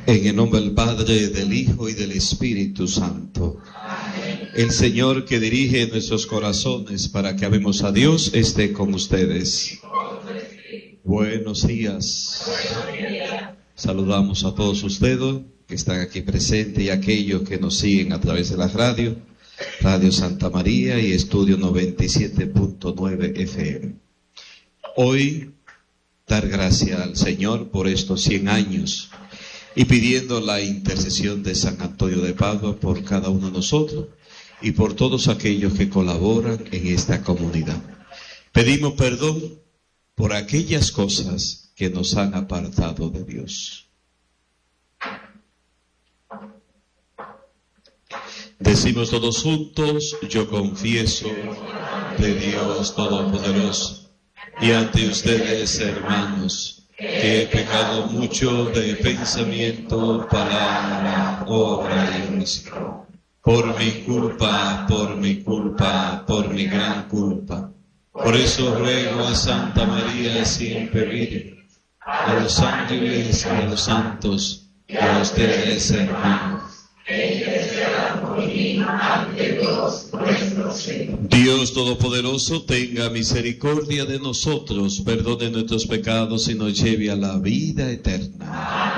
En el nombre del Padre, del Hijo y del Espíritu Santo. Amén. El Señor que dirige nuestros corazones para que amemos a Dios esté con ustedes. Buenos días. Saludamos a todos ustedes que están aquí presentes y a aquellos que nos siguen a través de la radio, Radio Santa María y Estudio 97.9 FM. Hoy, dar gracias al Señor por estos 100 años y pidiendo la intercesión de San Antonio de Padua por cada uno de nosotros y por todos aquellos que colaboran en esta comunidad. Pedimos perdón por aquellas cosas que nos han apartado de Dios. Decimos todos juntos: yo confieso de Dios Todopoderoso y ante ustedes, hermanos, que he pecado mucho de pensamiento, palabra, obra y omisión. Por mi culpa, por mi gran culpa. Por eso ruego a Santa María siempre Virgen, a los ángeles y a los santos, y a ustedes, hermanos, Dios Todopoderoso tenga misericordia de nosotros, perdone nuestros pecados y nos lleve a la vida eterna.